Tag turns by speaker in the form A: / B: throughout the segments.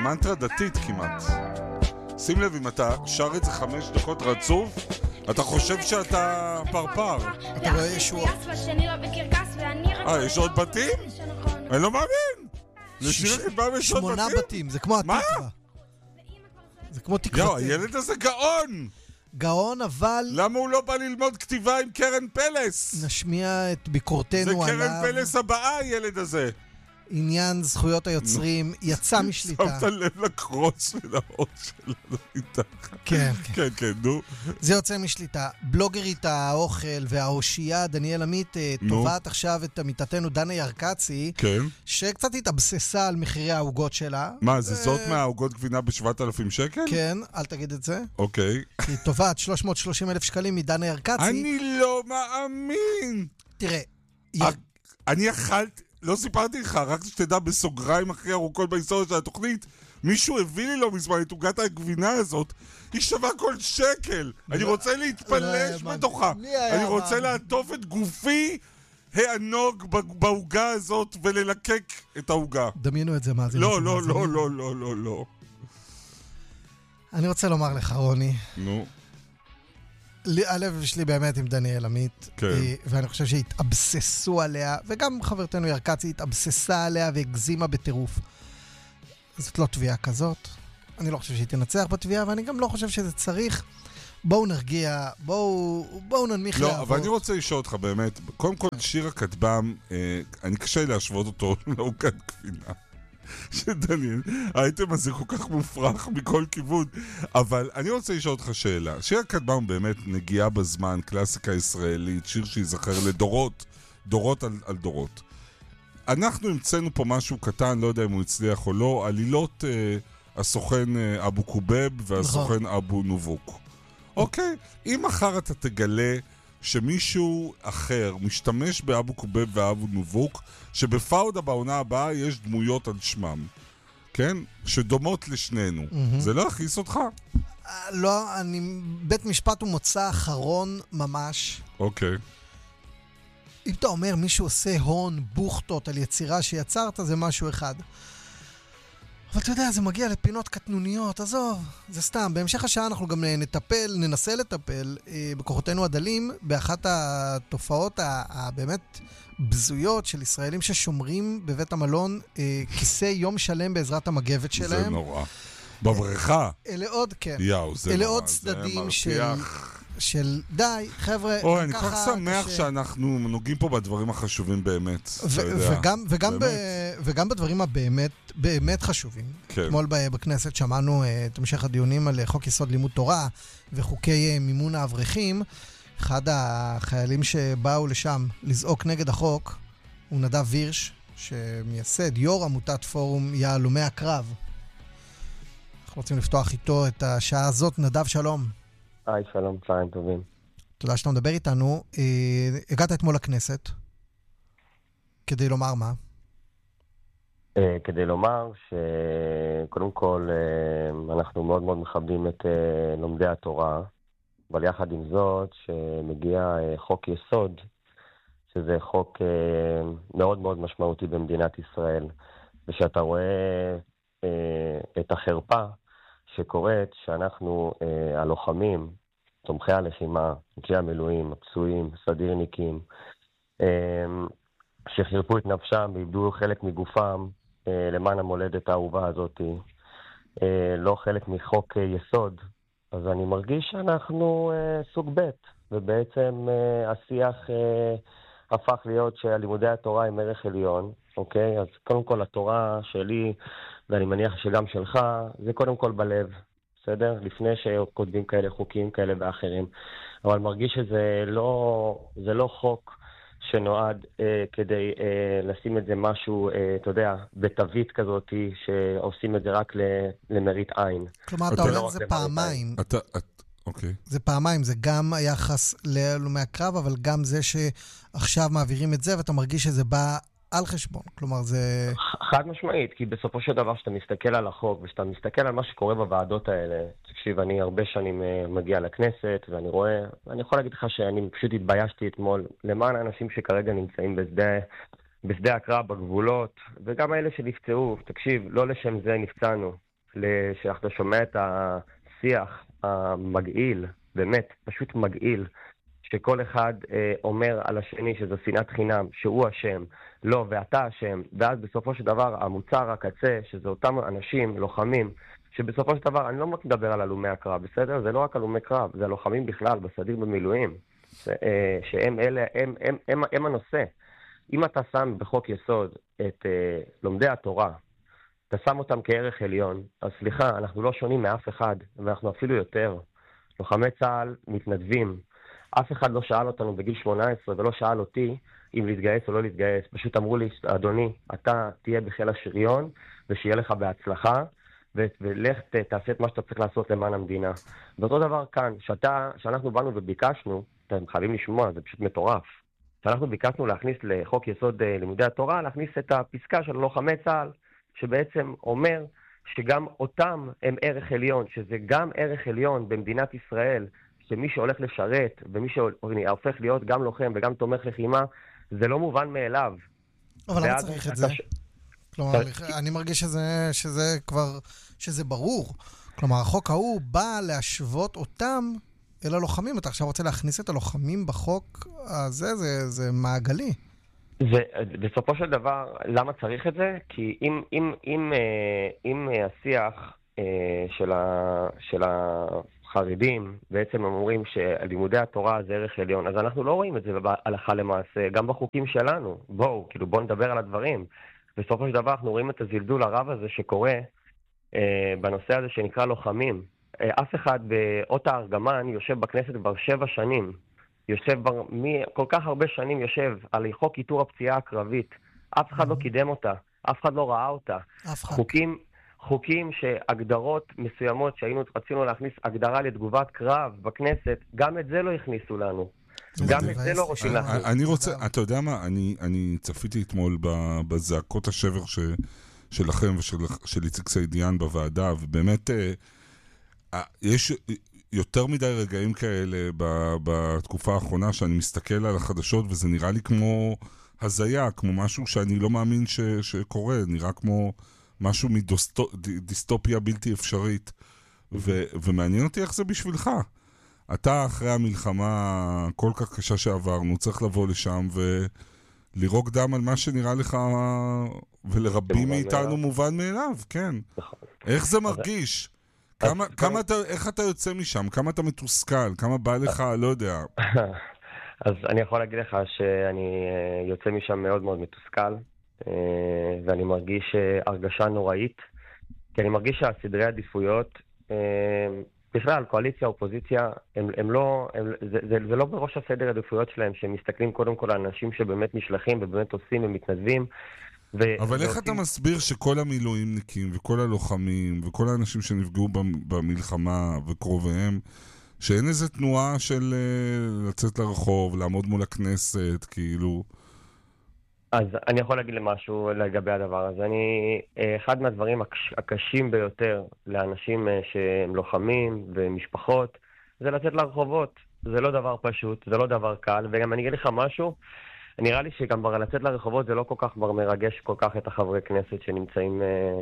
A: מנטרה דתית כמעט. שים לב, אם אתה שר את זה 5 דקות רצוף, אתה חושב שאתה פרפר.
B: אתה רואה ישוע.
A: יש עוד בתים? אני לא מאמין. לשיר את פעם יש עוד בתים?
B: 8 בתים, זה כמו התקווה. זה כמו תקווה.
A: יו, הילד הזה גאון!
B: גאון, אבל...
A: למה הוא לא בא ללמוד כתיבה עם קרן פלס?
B: נשמיע את ביקורתנו עליו.
A: זה קרן פלס הבאה, הילד הזה.
B: עניין זכויות היוצרים יצא משליטה.
A: שמת לב לקרוס ולאות שלנו איתך.
B: כן,
A: כן. כן, נו.
B: זה יוצא משליטה. בלוגרית האוכל והאושייה דניאל עמית תובעת עכשיו את עמיתתנו דנה ירקצי,
A: כן.
B: שקצת התאבססה על מחירי העוגות שלה.
A: מה, זה זאת מהעוגות גבינה ב7,000 שקל?
B: כן, אל תגיד את זה.
A: אוקיי.
B: היא תובעת 330,000 שקלים מדנה ירקצי.
A: אני לא מאמין.
B: תראה,
A: אני אכלתי, לא סיפרתי לך, רק שתדע בסוגריים הכי ארוכות בהיסטוריה של התוכנית, מישהו הביא לי לא מזמן את עוגת הגבינה הזאת, היא שווה כל שקל. אני רוצה להתפלש בתוכה. אני רוצה לעטוף את גופי הענוג בעוגה הזאת וללקק את העוגה.
B: דמיינו את זה, מה זה?
A: לא.
B: אני רוצה לומר לך, רוני.
A: נו.
B: הלב שלי באמת עם דניאל עמית,
A: כן.
B: ואני חושב שהתאבססו עליה, וגם חברתנו ירקצי התאבססה עליה והגזימה בטירוף. זאת לא תביעה כזאת. אני לא חושב שהיא תנצח בתביעה, ואני גם לא חושב שזה צריך. בואו נרגיע, בואו ננמיך
A: לא,
B: להבות.
A: אבל אני רוצה לשאול אותך באמת, קודם כל שיר הכתבם, אני קשה להשוות אותו לעוגת גבינה. שדניאל, האייטם הזה כל כך מופרך מכל כיוון, אבל אני רוצה לשאול אותך שאלה. שיר הכתבם באמת נגיעה בזמן, קלאסיקה ישראלית, שיר שיזכר לדורות, דורות על דורות. אנחנו המצאנו פה משהו קטן, לא יודע אם הוא הצליח או לא, עלילות הסוכן אבו קובב והסוכן אבו נובוק. אוקיי, אם מחר אתה תגלה שמישהו אחר משתמש באבו קובב ואבו נובוק, שבפאודה בעונה הבאה יש דמויות על שמם, כן? שדומות לשנינו. זה לא הכניס אותך?
B: לא, בית משפט הוא מוצא אחרון ממש.
A: אוקיי.
B: אם אתה אומר מישהו עושה הון, בוכתות על יצירה שיצרת, זה משהו אחד. אבל אתה יודע, זה מגיע לפינות קטנוניות, עזוב, זה סתם. בהמשך השעה אנחנו גם ננסה לטפל בכוחותינו הדלים, באחת התופעות הבאמת בזויות של ישראלים ששומרים בבית המלון כיסא יום שלם בעזרת המגבת שלהם.
A: זה נורא. בבריכה.
B: אלה עוד, כן.
A: יאו, זה נורא.
B: אלה עוד צדדים של די, חבר'ה.
A: אוי, אני כל כך שמח שאנחנו נוגעים פה בדברים החשובים באמת.
B: וגם בדברים הבאמת באמת חשובים. אתמול בכנסת שמענו את המשך הדיונים על חוק יסוד לימוד תורה וחוקי מימון האברכים. אחד החיילים שבאו לשם לזעוק נגד החוק הוא נדב וירש, שמייסד יו"ר עמותת פורום יהלומי הקרב. אנחנו רוצים לפתוח איתו את השעה הזאת. נדב, שלום.
C: היי, שלום, צהריים טובים.
B: תודה שאתה מדבר איתנו. הגעת אתמול לכנסת. כדי לומר מה?
C: כדי לומר שקודם כל אנחנו מאוד מאוד מכבדים את לומדי התורה, אבל יחד עם זאת שמגיע חוק יסוד, שזה חוק מאוד מאוד משמעותי במדינת ישראל, ושאתה רואה את החרפה שקורית שאנחנו הלוחמים, תומכי הלחימה, אנשי המילואים, הפצועים, סדירניקים, שחירפו את נפשם ואיבדו חלק מגופם למען המולדת האהובה הזאת, לא חלק מחוק יסוד, אז אני מרגיש שאנחנו סוג ב', ובעצם השיח הפך להיות שהלימודי התורה הם ערך עליון, אוקיי? אז קודם כל התורה שלי, ואני מניח שגם שלך, זה קודם כל בלב, בסדר? לפני שכותבים כאלה חוקים כאלה ואחרים. אבל מרגיש שזה לא חוק שנועד כדי לשים את זה משהו, אתה יודע, בתווית כזאת, שעושים את זה רק למראית עין.
B: כלומר, אתה אומר זה פעמיים.
A: אוקיי.
B: זה פעמיים, זה גם היחס להלומי הקרב, אבל גם זה שעכשיו מעבירים את זה, ואתה מרגיש שזה בא על חשבון. כלומר, זה...
C: חד משמעית, כי בסופו של דבר שאתה מסתכל על החוק, ושאתה מסתכל על מה שקורה בוועדות האלה, תקשיב, אני הרבה שנים מגיע לכנסת, ואני רואה, ואני יכול להגיד לך שאני פשוט התביישתי אתמול, למען האנשים שכרגע נמצאים בשדה הקרב, בגבולות, וגם האלה שנפצעו, תקשיב, לא לשם זה נפצענו. שאתה שומע את השיח המגעיל, באמת, פשוט מגעיל, שכל אחד אומר על השני שזו שנאת חינם, שהוא אשם, לא, ואתה אשם, ואז בסופו של דבר המוצר הקצה, שזה אותם אנשים, לוחמים, שבסופו של דבר, אני לא מדבר על הלומי הקרב, בסדר? זה לא רק הלומי קרב, זה הלוחמים בכלל, בסדיר במילואים, שהם אלה, הם הנושא. אם אתה שם בחוק יסוד את לומדי התורה, אתה שם אותם כערך עליון, אז סליחה, אנחנו לא שונים מאף אחד, ואנחנו אפילו יותר. לוחמי צה"ל מתנדבים. אף אחד לא שאל אותנו בגיל 18 ולא שאל אותי אם להתגייס או לא להתגייס. פשוט אמרו לי, אדוני, אתה תהיה בחיל השריון ושיהיה לך בהצלחה, ולך תעשה את מה שאתה צריך לעשות למען המדינה. ואותו דבר כאן, שאנחנו באנו וביקשנו, אתם חייבים לשמוע, זה פשוט מטורף. שאנחנו ביקשנו להכניס לחוק יסוד לימודי התורה, להכניס את הפסקה של לוחמי צה"ל, שבעצם אומר שגם אותם הם ערך עליון, שזה גם ערך עליון במדינת ישראל, שמי שהולך לשרת ומי שהופך להיות גם לוחם וגם תומך לחימה, זה לא מובן מאליו.
B: אבל למה צריך את זה? כלומר, אני מרגיש שזה ברור. כלומר, החוק ההוא בא להשוות אותם אל הלוחמים. אתה עכשיו רוצה להכניס את הלוחמים בחוק הזה, זה מעגלי.
C: בסופו של דבר, למה צריך את זה? כי אם השיח של החרדים בעצם אומרים שלימודי התורה זה ערך עליון, אז אנחנו לא רואים את זה בהלכה למעשה, גם בחוקים שלנו. בואו נדבר על הדברים. בסופו של דבר אנחנו רואים את הזלזול הרב הזה שקורה בנושא הזה שנקרא לוחמים. אף אחד באות הארגמן יושב בכנסת כבר 7 שנים. כל כך הרבה שנים יושב על חוק איתור הפציעה הקרבית. אף אחד לא קידם אותה, אף אחד לא ראה אותה. חוקים שהגדרות מסוימות רצינו להכניס הגדרה לתגובת קרב בכנסת, גם את זה לא הכניסו לנו. גם את זה לא רוצים להכניס.
A: אני רוצה, אתה יודע מה, אני צפיתי אתמול בזעקות השבר שלכם ושל איציק סעידיאן בוועדה, ובאמת יש יותר מדי רגעים כאלה בתקופה האחרונה שאני מסתכל על החדשות וזה נראה לי כמו הזיה, כמו משהו שאני לא מאמין שקורה, נראה כמו משהו מדיסטופיה בלתי אפשרית, ומעניין אותי איך זה בשבילך. אתה אחרי המלחמה כל כך קשה שעברנו, צריך לבוא לשם ולירוק דם על מה שנראה לך ולרבים מאיתנו מובן מאליו, כן. איך זה מרגיש? איך אתה יוצא משם? כמה אתה מתוסכל? כמה בא לך? לא יודע.
C: אז אני יכול להגיד לך שאני יוצא משם מאוד מאוד מתוסכל, ואני מרגיש הרגשה נוראית, כי אני מרגיש שהסדרי עדיפויות, בכלל, קואליציה, אופוזיציה, זה לא בראש הסדר העדיפויות שלהם, שהם מסתכלים קודם כל על אנשים שבאמת נשלחים ובאמת עושים ומתנדבים,
A: אבל איך אתה מסביר שכל המילואימניקים וכל הלוחמים וכל האנשים שנפגעו במלחמה וקרוביהם, שאין איזו תנועה של לצאת לרחוב, לעמוד מול הכנסת, כאילו?
C: אז אני יכול להגיד למשהו לגבי הדבר הזה. אחד מהדברים הקשים ביותר לאנשים שהם לוחמים ומשפחות, זה לצאת לרחובות. זה לא דבר פשוט, זה לא דבר קל, וגם אני אגיד לך משהו, נראה לי שגם לצאת לרחובות זה לא כל כך מרגש כל כך את החברי כנסת שנמצאים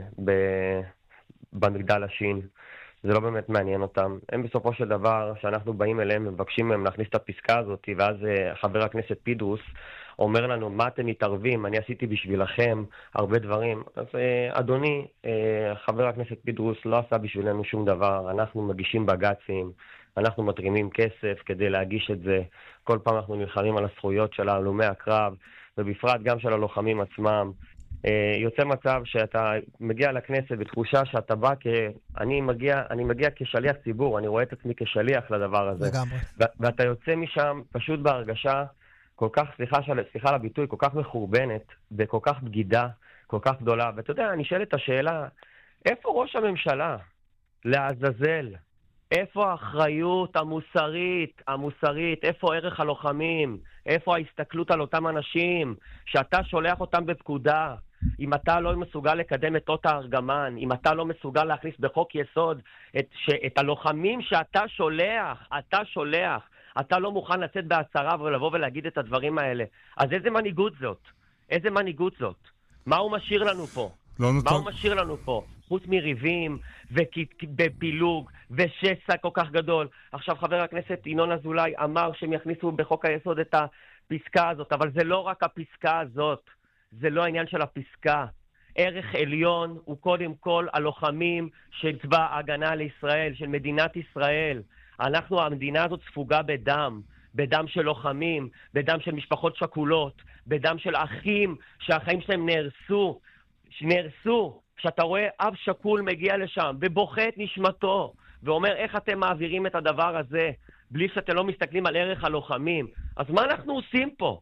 C: במגדל השין. זה לא באמת מעניין אותם. הם בסופו של דבר, שאנחנו באים אליהם ומבקשים מהם להכניס את הפסקה הזאת, ואז חבר הכנסת פינדרוס אומר לנו, מה אתם מתערבים? אני עשיתי בשבילכם הרבה דברים. אז אדוני, חבר הכנסת פינדרוס לא עשה בשבילנו שום דבר. אנחנו מגישים בג"צים, אנחנו מתרימים כסף כדי להגיש את זה. כל פעם אנחנו נלחמים על הזכויות של הלומי הקרב, ובפרט גם של הלוחמים עצמם. יוצא מצב שאתה מגיע לכנסת בתחושה שאתה בא אני מגיע כשליח ציבור, אני רואה את עצמי כשליח לדבר הזה.
B: לגמרי.
C: ואתה יוצא משם פשוט בהרגשה כל כך, סליחה על הביטוי, כל כך מחורבנת, וכל כך בגידה, כל כך גדולה. ואתה יודע, אני שואל את השאלה, איפה ראש הממשלה? לעזאזל. איפה האחריות המוסרית? איפה ערך הלוחמים? איפה ההסתכלות על אותם אנשים? שאתה שולח אותם בפקודה. אם אתה לא מסוגל לקדם את אות הארגמן, אם אתה לא מסוגל להכניס בחוק יסוד את הלוחמים שאתה שולח, אתה לא מוכן לצאת בהצהרה ולבוא ולהגיד את הדברים האלה. אז איזה מנהיגות זאת? מה הוא משאיר לנו פה?
A: לא נותר...
C: מה הוא משאיר לנו פה? חוץ מריבים ובפילוג ושסע כל כך גדול. עכשיו חבר הכנסת ינון אזולאי אמר שהם יכניסו בחוק היסוד את הפסקה הזאת, אבל זה לא רק הפסקה הזאת, זה לא העניין של הפסקה. ערך עליון הוא קודם כל הלוחמים של צבא ההגנה לישראל, של מדינת ישראל. המדינה הזאת ספוגה בדם של לוחמים, בדם של משפחות שכולות, בדם של אחים שהחיים שלהם נהרסו. כשאתה רואה אב שכול מגיע לשם ובוכה את נשמתו ואומר איך אתם מעבירים את הדבר הזה בלי שאתם לא מסתכלים על ערך הלוחמים, אז מה אנחנו עושים פה?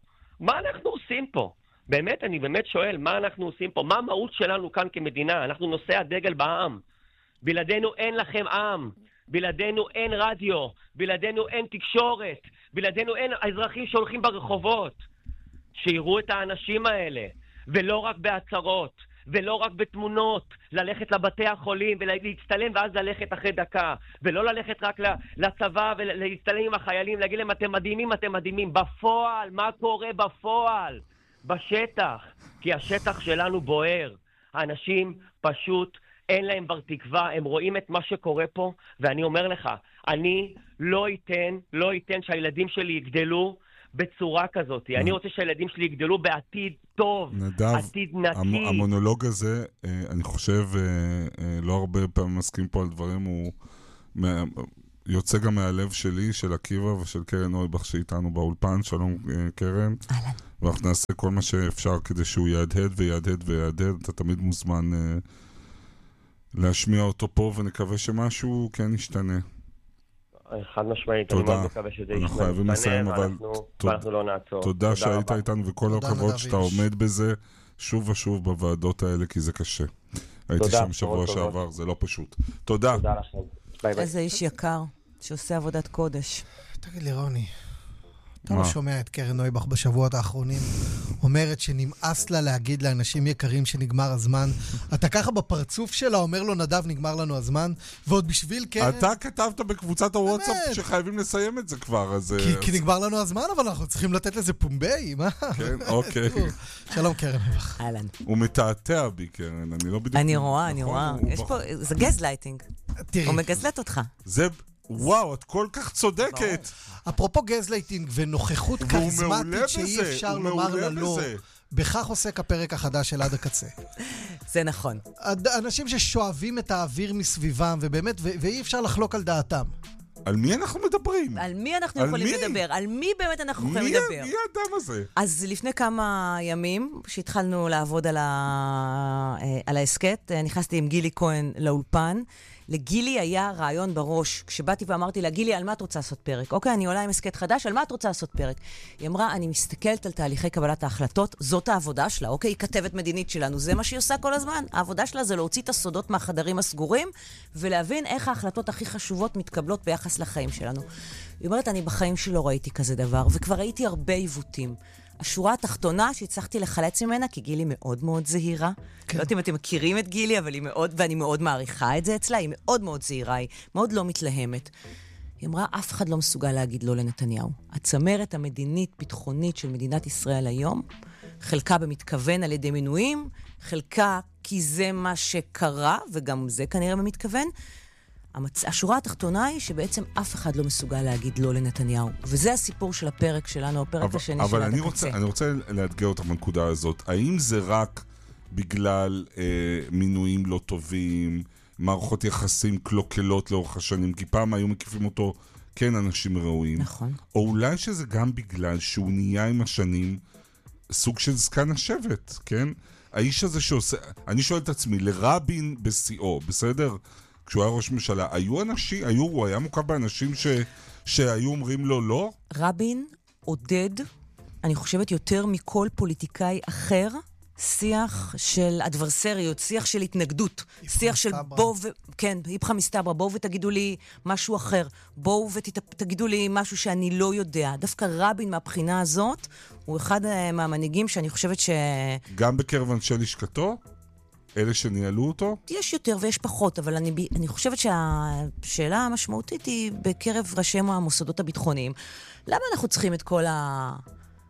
C: באמת, אני באמת שואל, מה אנחנו עושים פה? מה המהות שלנו כאן כמדינה? אנחנו נושאי הדגל בעם. בלעדינו אין לכם עם. בלעדינו אין רדיו. בלעדינו אין תקשורת. בלעדינו אין אזרחים שהולכים ברחובות. שיראו את האנשים האלה. ולא רק בהצהרות. ולא רק בתמונות. ללכת לבתי החולים ולהצטלם ואז ללכת אחרי דקה. ולא ללכת רק לצבא ולהצטלם עם החיילים. להגיד להם, אתם מדהימים. בפועל, מה קורה בפועל? בשטח, כי השטח שלנו בוער. האנשים פשוט אין להם בר תקווה, הם רואים את מה שקורה פה, ואני אומר לך, אני לא אתן שהילדים שלי יגדלו בצורה כזאת. אני רוצה שהילדים שלי יגדלו בעתיד טוב, עתיד נקי.
A: המונולוג הזה, אני חושב, לא הרבה פעמים מסכים פה על דברים, הוא יוצא גם מהלב שלי, של עקיבא ושל קרן נויבך שאיתנו באולפן. שלום קרן. ואנחנו נעשה כל מה שאפשר כדי שהוא יהדהד. אתה תמיד מוזמן להשמיע אותו פה, ונקווה שמשהו כן ישתנה.
C: חד משמעית, אני מאוד מקווה שזה ישתנה.
A: אנחנו חייבים לסיים, אבל
C: ואנחנו לא נעצור.
A: תודה שהיית איתנו, וכל הכבוד שאתה עומד בזה שוב ושוב בוועדות האלה, כי זה קשה. הייתי שם שבוע שעבר, זה לא פשוט. תודה.
C: תודה לכם. ביי ביי.
D: איזה איש יקר שעושה עבודת קודש.
B: תגיד לי, רוני, אתה לא שומע את קרן נויבך בשבועות האחרונים אומרת שנמאס לה להגיד לאנשים יקרים שנגמר הזמן. אתה ככה בפרצוף שלה אומר לו, נדב, נגמר לנו הזמן, ועוד בשביל קרן...
A: אתה כתבת בקבוצת הוואטסאפ שחייבים לסיים את זה כבר, אז...
B: כי נגמר לנו הזמן, אבל אנחנו צריכים לתת לזה פומבי, מה?
A: כן, אוקיי.
B: שלום קרן נויבך.
D: אהלן.
A: הוא מתעתע בי, קרן, אני לא בדיוק...
D: אני רואה. יש פה, זה גזלייטינג. הוא מגזלת אותך.
A: זה... וואו, את כל כך צודקת.
B: אפרופו גזלייטינג ונוכחות כריזמטית שאי אפשר לומר לה לא, בכך עוסק הפרק החדש של עד הקצה.
D: זה נכון.
B: אנשים ששואבים את האוויר מסביבם, ובאמת, ואי אפשר לחלוק על דעתם.
A: על מי אנחנו מדברים?
D: על מי אנחנו יכולים לדבר? על מי באמת אנחנו יכולים לדבר?
A: מי האדם הזה?
D: אז לפני כמה ימים, שהתחלנו לעבוד על העסקת, נכנסתי עם גילי כהן לאולפן. לגילי היה רעיון בראש, כשבאתי ואמרתי לה, גילי, על מה את רוצה לעשות פרק? אוקיי, אני עולה עם עסקת חדש, על מה את רוצה לעשות פרק? היא אמרה, אני מסתכלת על תהליכי קבלת ההחלטות, זאת העבודה שלה, אוקיי, היא כתבת מדינית שלנו, זה מה שהיא עושה כל הזמן. העבודה שלה זה להוציא את הסודות מהחדרים הסגורים, ולהבין איך ההחלטות הכי חשובות מתקבלות ביחס לחיים שלנו. היא אומרת, אני בחיים שלא ראיתי כזה דבר, וכבר ראיתי הרבה עיוותים. השורה התחתונה שהצלחתי לחלץ ממנה, כי גילי מאוד מאוד זהירה. כן. לא יודעת אם אתם מכירים את גילי, אבל היא מאוד, ואני מאוד מעריכה את זה אצלה, היא מאוד מאוד זהירה, היא מאוד לא מתלהמת. היא אמרה, אף אחד לא מסוגל להגיד לא לנתניהו. הצמרת המדינית, ביטחונית של מדינת ישראל היום, חלקה במתכוון על ידי מינויים, חלקה כי זה מה שקרה, וגם זה כנראה במתכוון, השורה התחתונה היא שבעצם אף אחד לא מסוגל להגיד לא לנתניהו. וזה הסיפור של הפרק שלנו, הפרק השני של עד הקצה.
A: אבל אני רוצה לאתגר אותך בנקודה הזאת. האם זה רק בגלל מינויים לא טובים, מערכות יחסים קלוקלות לאורך השנים, כי פעם היו מקיפים אותו כן אנשים ראויים.
D: נכון.
A: או אולי שזה גם בגלל שהוא נהיה עם השנים סוג של זקן השבט, כן? האיש הזה שעושה... אני שואל את עצמי, לרבין בשיאו, בסדר? כשהוא היה ראש ממשלה, הוא היה מוקף באנשים שהיו אומרים לו לא?
D: רבין עודד, אני חושבת יותר מכל פוליטיקאי אחר, שיח של אדברסריות, שיח של התנגדות, שיח של היפכה מסתברא, בואו ותגידו לי משהו אחר, בואו ותגידו לי משהו שאני לא יודע. דווקא רבין מהבחינה הזאת, הוא אחד מהמנהיגים שאני חושבת
A: גם בקרב אנשי לשכתו? אלה שניהלו אותו?
D: יש יותר ויש פחות, אבל אני חושבת שהשאלה המשמעותית היא בקרב ראשי המוסדות הביטחוניים. למה אנחנו צריכים את כל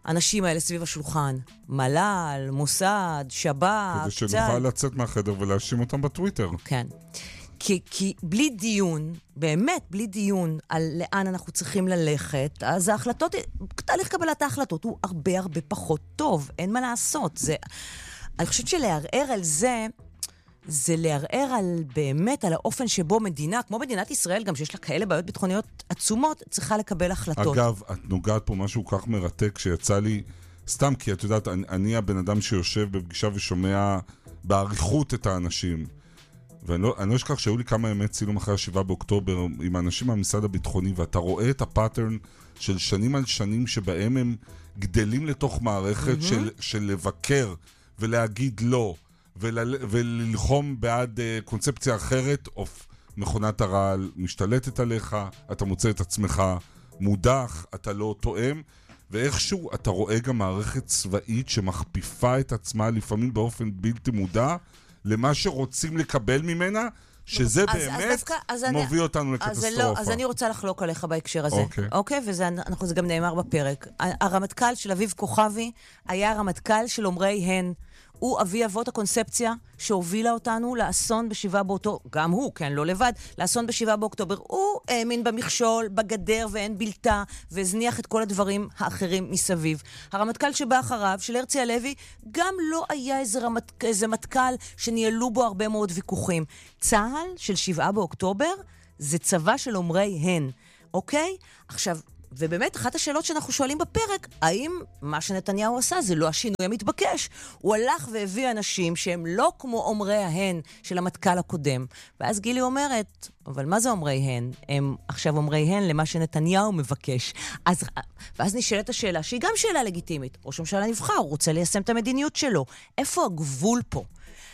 D: האנשים האלה סביב השולחן. מל"ל, מוסד, שב"כ,
A: כדי שנוכל לצאת מהחדר ולהאשים אותם בטוויטר.
D: כן. כי בלי דיון, באמת בלי דיון על לאן אנחנו צריכים ללכת, אז ההחלטות, תהליך קבלת ההחלטות הוא הרבה הרבה פחות טוב. אין מה לעשות. אני חושבת שלערער על זה לערער על באמת, על האופן שבו מדינה, כמו מדינת ישראל, גם שיש לה כאלה בעיות ביטחוניות עצומות, צריכה לקבל החלטות.
A: אגב, את נוגעת פה משהו כך מרתק שיצא לי, סתם כי את יודעת, אני הבן אדם שיושב בפגישה ושומע בעריכות את האנשים. ואני לא אשכח שהיו לי כמה ימי צילום אחרי 7 באוקטובר עם האנשים מהמשרד הביטחוני, ואתה רואה את הפאטרן של שנים על שנים שבהם הם גדלים לתוך מערכת של לבקר ולהגיד לא. וללחום בעד קונספציה אחרת, מכונת הרעל משתלטת עליך, אתה מוצא את עצמך מודח, אתה לא תואם, ואיכשהו אתה רואה גם מערכת צבאית שמכפיפה את עצמה לפעמים באופן בלתי מודע למה שרוצים לקבל ממנה, שזה באמת מוביל אותנו לקטסטרופה.
D: אז אני רוצה לחלוק עליך בהקשר הזה. אוקיי? וזה גם נאמר בפרק. הרמטכ"ל של אביב כוכבי היה הרמטכ"ל של אומרי הן. הוא אבי אבות הקונספציה שהובילה אותנו לאסון ב7 באוקטובר, גם הוא, כן, לא לבד, לאסון ב7 באוקטובר. הוא האמין במכשול, בגדר ואין בלתה, והזניח את כל הדברים האחרים מסביב. הרמטכ"ל שבא אחריו, של הרצי הלוי, גם לא היה איזה מטכ"ל שניהלו בו הרבה מאוד ויכוחים. צה"ל של 7 באוקטובר זה צבא של אומרי הן, אוקיי? עכשיו, ובאמת, אחת השאלות שאנחנו שואלים בפרק, האם מה שנתניהו עשה זה לא השינוי המתבקש? הוא הלך והביא אנשים שהם לא כמו אומרי ההן של המטכ"ל הקודם. ואז גילי אומרת, אבל מה זה אומרי הן? הם עכשיו אומרי הן למה שנתניהו מבקש. ואז נשאלת השאלה, שהיא גם שאלה לגיטימית. ראש הממשלה נבחר, הוא רוצה ליישם את המדיניות שלו. איפה הגבול פה?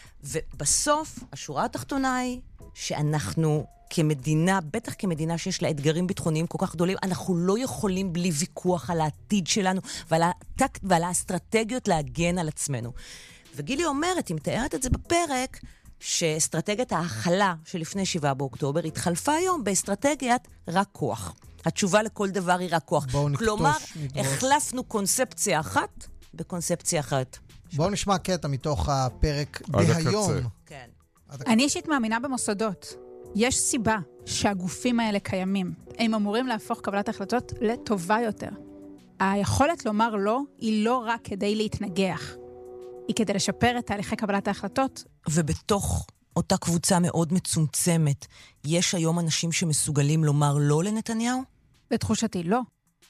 D: ובסוף, השורה התחתונה היא שאנחנו כמדינה, בטח כמדינה שיש לה אתגרים ביטחוניים כל כך גדולים, אנחנו לא יכולים בלי ויכוח על העתיד שלנו ועל האסטרטגיות להגן על עצמנו. וגילי אומרת, היא מתארת את זה בפרק, שאסטרטגיית ההכלה שלפני 7 באוקטובר התחלפה היום באסטרטגיית רק כוח. התשובה לכל דבר היא רק כוח. כלומר, החלפנו קונספציה אחת בקונספציה אחת.
B: בואו נשמע קטע מתוך הפרק בהיום.
D: כן.
E: אני אישית מאמינה במוסדות. יש סיבה שהגופים האלה קיימים. הם אמורים להפוך קבלת החלטות לטובה יותר. היכולת לומר לא היא לא רק כדי להתנגח. היא כדי לשפר את תהליכי קבלת ההחלטות.
D: ובתוך אותה קבוצה מאוד מצומצמת, יש היום אנשים שמסוגלים לומר לא לנתניהו?
E: בתחושתי לא.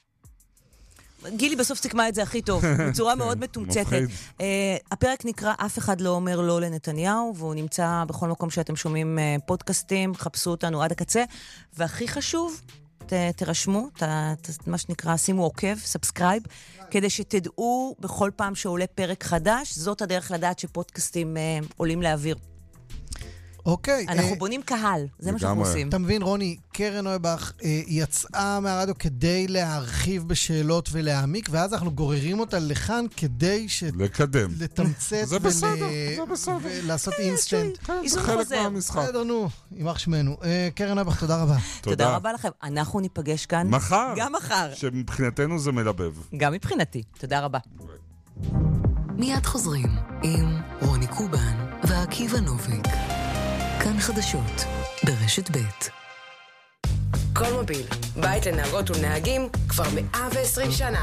D: גילי בסוף סיכמה את זה הכי טוב, בצורה מאוד מתומצתת. הפרק נקרא אף אחד לא אומר לא לנתניהו, והוא נמצא בכל מקום שאתם שומעים פודקאסטים, חפשו אותנו עד הקצה, והכי חשוב, תרשמו, מה שנקרא, שימו עוקב, סאבסקרייב, כדי שתדעו בכל פעם שעולה פרק חדש, זאת הדרך לדעת שפודקאסטים עולים לאוויר.
B: אוקיי.
D: אנחנו בונים קהל, זה מה שאנחנו עושים.
B: אתה מבין, רוני, קרן נויבך יצאה מהרדיו כדי להרחיב בשאלות ולהעמיק, ואז אנחנו גוררים אותה לכאן כדי
A: לקדם.
B: לתמצת
A: זה בסדר, זה בסדר.
B: ולעשות אינסטנט.
A: זה חלק מהמשחק.
B: בסדר, נו, יימח שמנו. קרן נויבך, תודה רבה.
D: תודה רבה לכם. אנחנו ניפגש כאן.
A: מחר.
D: גם מחר.
A: שמבחינתנו זה מלבב.
D: גם מבחינתי. תודה רבה.
F: מיד חוזרים עם רוני קובן ועקיבא נוביק. כאן חדשות ברשת ב'.
G: כל מוביל, בית לנהגות ולנהגים כבר 120 שנה.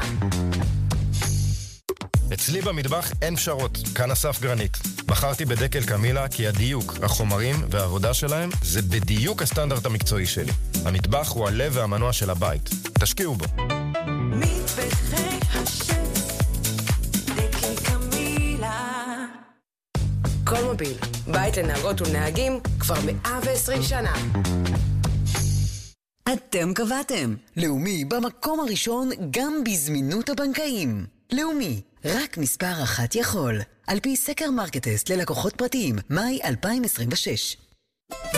H: אצלי במטבח אין פשרות, כאן אסף גרנית. בחרתי בדקל קמילה כי הדיוק, החומרים והעבודה שלהם זה בדיוק הסטנדרט המקצועי שלי. המטבח הוא הלב והמנוע של הבית. תשקיעו בו.
G: מטבחי השף, דקל קמילה. כל מוביל, בית לנהגות ולנהגים כבר 120 שנה.
F: אתם קבעתם. לאומי במקום הראשון גם בזמינות הבנקאים. לאומי, רק מספר אחת יכול. על פי סקר מרקטסט ללקוחות פרטיים, מאי 2026.